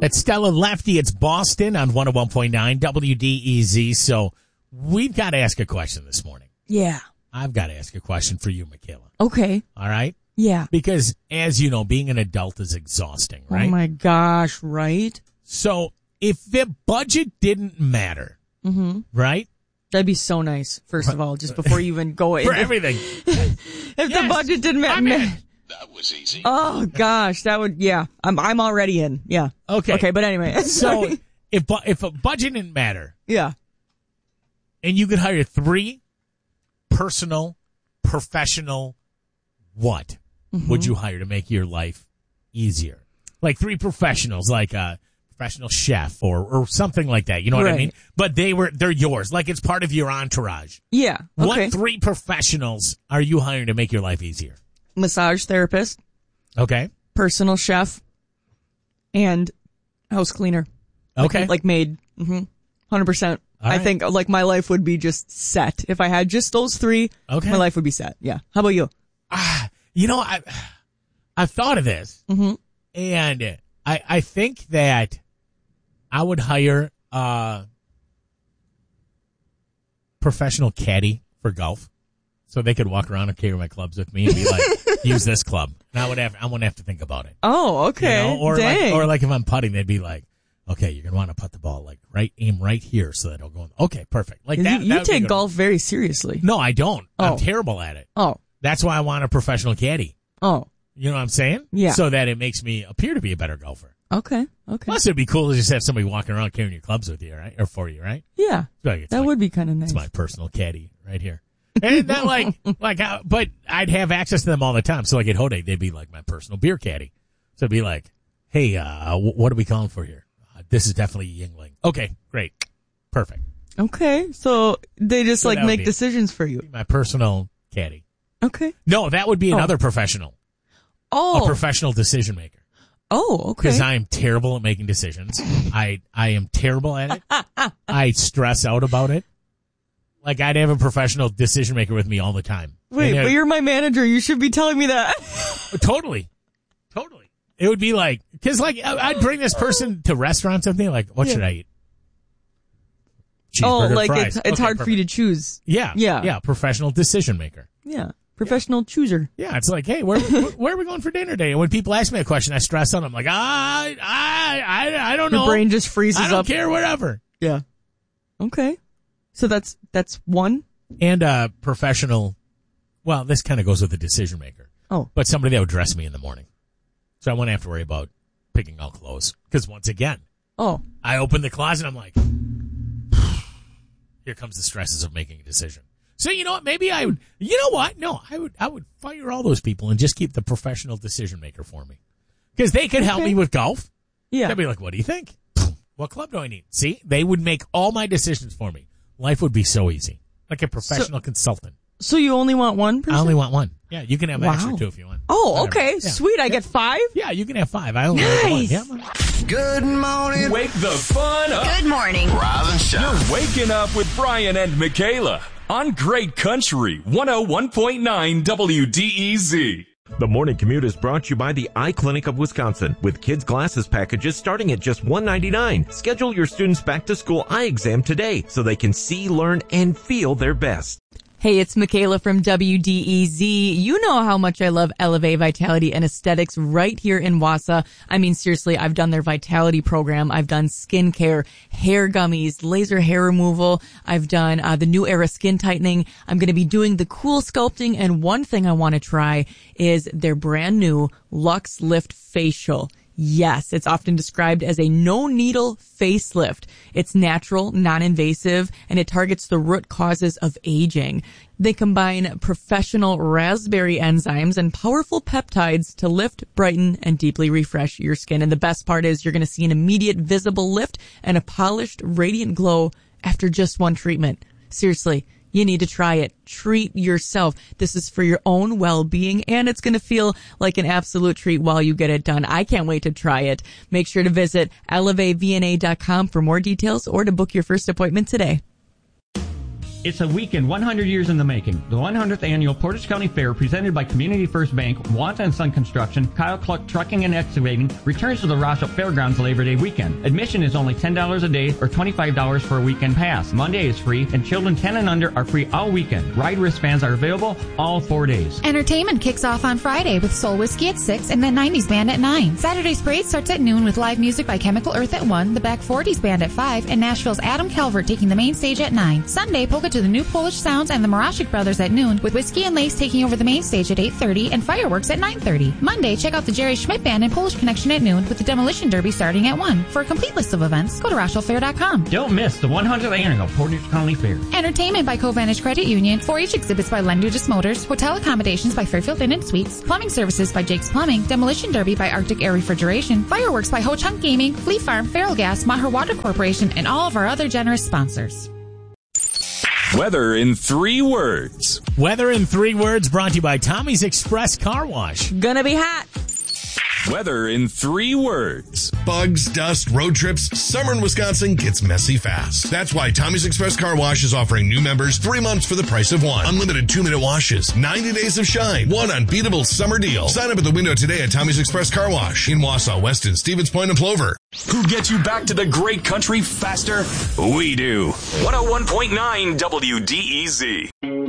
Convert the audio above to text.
It's Stella Lefty. It's Boston on 101.9 WDEZ. So we've got to ask a question this morning. Yeah. I've got to ask a question for you, Michaela. Okay. All right? Yeah. Because, as you know, being an adult is exhausting, right? Oh, my gosh, right? So if the budget didn't matter, right? That'd be so nice, first of all, just before you even go in. For everything. If the budget didn't matter. That was easy. Oh, gosh, that would, yeah. I'm already in, yeah. Okay, but anyway. So if a budget didn't matter, yeah. and you could hire 3 personal, professional, what would you hire to make your life easier? Like 3 professionals, like a professional chef or something like that. You know what I mean? But they're yours. Like it's part of your entourage. Yeah. Okay. What 3 professionals are you hiring to make your life easier? Massage therapist. Okay. Personal chef. And house cleaner. Okay. Like maid. 100%. I think like my life would be just set. If I had just those 3, my life would be set. Yeah. How about you? You know, I've thought of this. And I think that I would hire a professional caddy for golf, so they could walk around and carry my clubs with me and be like, "Use this club." And I wouldn't have to think about it. Oh, okay. You know? Or dang. like if I'm putting, they'd be like, "Okay, you're gonna want to putt the ball like aim right here, so that it'll go." Okay, perfect. Like that. You take golf very seriously. No, I don't. Oh. I'm terrible at it. Oh. That's why I want a professional caddy. Oh. You know what I'm saying? Yeah. So that it makes me appear to be a better golfer. Okay. Plus, it'd be cool to just have somebody walking around carrying your clubs with you, right? Or for you, right? Yeah. That would be kind of nice. It's my personal caddy right here. And that but I'd have access to them all the time. So like at Hode, they'd be like my personal beer caddy. So it'd be like, hey, what are we calling for here? This is definitely Yingling. Okay, great. Perfect. Okay. So they just So make decisions for you. My personal caddy. Okay. No, that would be another professional. Oh. A professional decision maker. Oh, okay. Because I am terrible at making decisions. I am terrible at it. I stress out about it. Like I'd have a professional decision maker with me all the time. Wait, but you're my manager. You should be telling me that. Totally. It would be like, because like I'd bring this person to restaurants and be like, what should I eat? Cheeseburger, fries. It's hard for you to choose. Yeah. Professional decision maker. Yeah. Professional chooser. Yeah, it's like, hey, where are we going for dinner today? And when people ask me a question, I stress out. I'm like, I don't know. Your brain just freezes up. I don't care, whatever. Yeah. Okay. So that's one. And a professional, well, this kind of goes with the decision maker. Oh. But somebody that would dress me in the morning. So I wouldn't have to worry about picking out clothes. Because once again, I open the closet, I'm like, here comes the stresses of making a decision. So you know what? Maybe I would. You know what? No, I would fire all those people and just keep the professional decision maker for me, because they could help me with golf. Yeah, they'd be like, "What do you think? What club do I need?" See, they would make all my decisions for me. Life would be so easy, like a professional consultant. So you only want one person? I only want one. Yeah, you can have extra too if you want. Oh, okay, sweet. I get 5. Yeah, you can have 5. I only want one. Yeah. Good morning. Wake the fun up. Good morning. Rise and shine. You're waking up with Brian and Michaela on Great Country 101.9 WDEZ. The Morning Commute is brought to you by the Eye Clinic of Wisconsin, with kids' glasses packages starting at just $1.99. Schedule your students' back-to-school eye exam today so they can see, learn, and feel their best. Hey, it's Michaela from WDEZ. You know how much I love Elevate Vitality and Aesthetics right here in Wausau. I mean, seriously, I've done their Vitality program. I've done skincare, hair gummies, laser hair removal. I've done the New Era skin tightening. I'm going to be doing the cool sculpting. And one thing I want to try is their brand new Luxe Lift Facial. Yes, it's often described as a no-needle facelift. It's natural, non-invasive, and it targets the root causes of aging. They combine professional raspberry enzymes and powerful peptides to lift, brighten, and deeply refresh your skin. And the best part is you're going to see an immediate visible lift and a polished, radiant glow after just one treatment. Seriously. You need to try it. Treat yourself. This is for your own well-being, and it's going to feel like an absolute treat while you get it done. I can't wait to try it. Make sure to visit ElevateVNA.com for more details or to book your first appointment today. It's a weekend 100 years in the making. The 100th annual Portage County Fair, presented by Community First Bank, Wanta and Son Construction, Kyle Cluck Trucking and Excavating, returns to the Rochelle Fairgrounds Labor Day weekend. Admission is only $10 a day or $25 for a weekend pass. Monday is free, and children 10 and under are free all weekend. Ride wristbands are available all 4 days. Entertainment kicks off on Friday with Soul Whiskey at 6 and Mid 90s Band at 9. Saturday's parade starts at noon with live music by Chemical Earth at 1, the Back 40s Band at 5, and Nashville's Adam Calvert taking the main stage at 9. Sunday, polka to the New Polish Sounds and the Marashik Brothers at noon, with Whiskey and Lace taking over the main stage at 8:30 and fireworks at 9:30. Monday, check out the Jerry Schmidt Band and Polish Connection at noon, with the Demolition Derby starting at 1. For a complete list of events, go to RochelleFair.com. Don't miss the 100th annual Portage County Fair. Entertainment by Covantage Credit Union, 4-H exhibits by Len Dudas Motors, hotel accommodations by Fairfield Inn and Suites, plumbing services by Jake's Plumbing, Demolition Derby by Arctic Air Refrigeration, fireworks by Ho Chunk Gaming, Fleet Farm, Feral Gas, Maher Water Corporation, and all of our other generous sponsors. Weather in 3 words. Weather in 3 words brought to you by Tommy's Express Car Wash. Gonna be hot. Weather in 3 words. Bugs, dust, road trips, summer in Wisconsin gets messy fast. That's why Tommy's Express Car Wash is offering new members 3 months for the price of 1. Unlimited 2-minute washes, 90 days of shine, one unbeatable summer deal. Sign up at the window today at Tommy's Express Car Wash in Wausau, Weston, Stevens Point, and Plover. Who gets you back to the great country faster? We do. 101.9 WDEZ.